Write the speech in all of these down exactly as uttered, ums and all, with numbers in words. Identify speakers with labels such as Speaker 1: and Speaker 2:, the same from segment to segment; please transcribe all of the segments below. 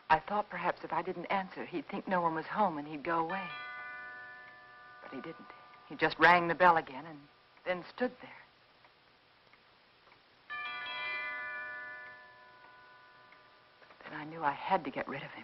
Speaker 1: I thought perhaps if I didn't answer, he'd think no one was home and he'd go away. But he didn't. He just rang the bell again and then stood there. Then I knew I had to get rid of him.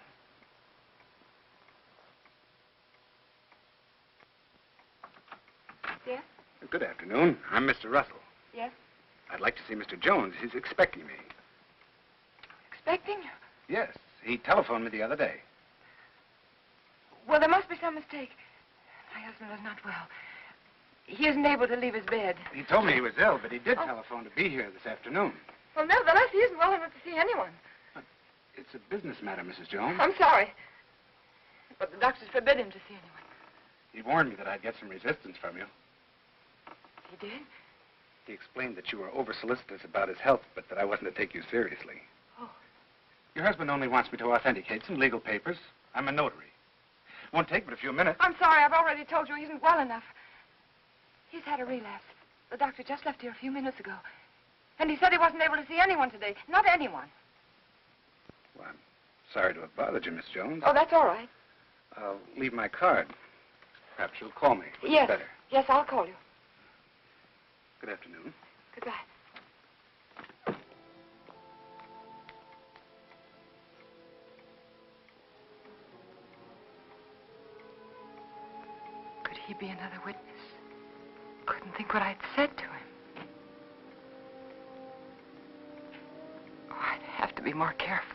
Speaker 2: Yes?
Speaker 3: Good afternoon. I'm Mister Russell.
Speaker 2: Yes?
Speaker 3: I'd like to see Mister Jones. He's expecting me.
Speaker 2: Expecting?
Speaker 3: Yes. He telephoned me the other day.
Speaker 2: Well, there must be some mistake. My husband is not well. He isn't able to leave his bed.
Speaker 3: He told me he was ill, but he did
Speaker 2: Oh.
Speaker 3: telephone to be here this afternoon.
Speaker 2: Well, nevertheless, he isn't well enough to see anyone.
Speaker 3: It's a business matter, Missus Jones.
Speaker 2: I'm sorry. But the doctors forbid him to see anyone.
Speaker 3: He warned me that I'd get some resistance from you.
Speaker 2: He did?
Speaker 3: He explained that you were over-solicitous about his health, but that I wasn't to take you seriously.
Speaker 2: Oh.
Speaker 3: Your husband only wants me to authenticate some legal papers. I'm a notary. Won't take but a few minutes.
Speaker 2: I'm sorry. I've already told you he isn't well enough. He's had a relapse. The doctor just left here a few minutes ago. And he said he wasn't able to see anyone today. Not anyone.
Speaker 3: Well, I'm sorry to have bothered you, Miss Jones.
Speaker 2: Oh, that's all right.
Speaker 3: I'll leave my card. Perhaps you'll call me. Which is
Speaker 2: Yes.
Speaker 3: better.
Speaker 2: Yes, I'll call you.
Speaker 3: Good afternoon.
Speaker 2: Goodbye.
Speaker 1: Could he be another witness? Couldn't think what I'd said to him. Oh, I'd have to be more careful.